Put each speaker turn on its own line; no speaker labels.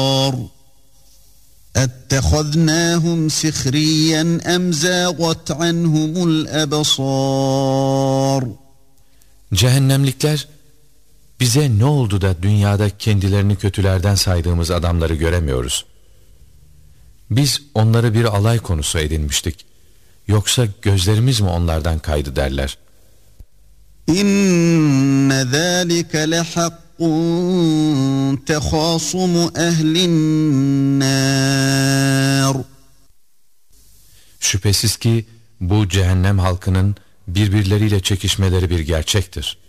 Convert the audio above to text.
اَتَّخَذْنَاهُمْ سِخْرِيًّا اَمْ زَاغَتْ عَنْهُمُ الْأَبْصَارُ.
Cehennemlikler, bize ne oldu da dünyada kendilerini kötülerden saydığımız adamları göremiyoruz? Biz onları bir alay konusu edinmiştik. Yoksa gözlerimiz mi onlardan kaydı derler.
İnne zâlike lehakkun tehâsumu ehlin nâr.
Şüphesiz ki bu cehennem halkının birbirleriyle çekişmeleri bir gerçektir.